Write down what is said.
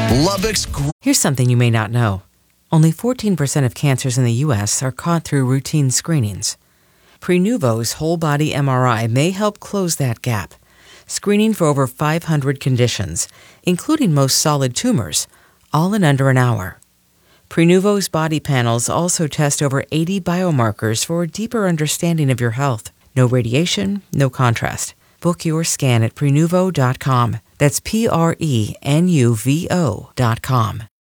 Lubbock's. Here's something you may not know. Only 14% of cancers in the U.S. are caught through routine screenings. Prenuvo's whole-body MRI may help close that gap, screening for over 500 conditions, including most solid tumors, all in under an hour. Prenuvo's body panels also test over 80 biomarkers for a deeper understanding of your health. No radiation, no contrast. Book your scan at Prenuvo.com. That's Prenuvo.com.